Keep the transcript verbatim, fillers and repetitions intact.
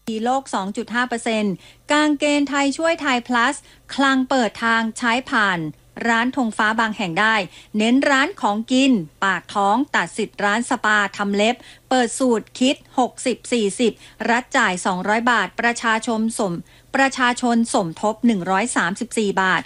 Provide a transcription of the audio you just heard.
โลก สองจุดห้าเปอร์เซ็นต์ กางเกณฑ์ไทยช่วยไทย plus คลังเปิดทางใช้ผ่านร้านธงฟ้าบางแห่งได้เน้นร้านของกินปากท้องตัดสิทธิ์ร้านสปาทำเล็บเปิดสูตรคิด หกสิบ สี่สิบ รัฐจ่าย สองร้อย บาทประชาชนสมประชาชนสมทบ หนึ่งร้อยสามสิบสี่ บาท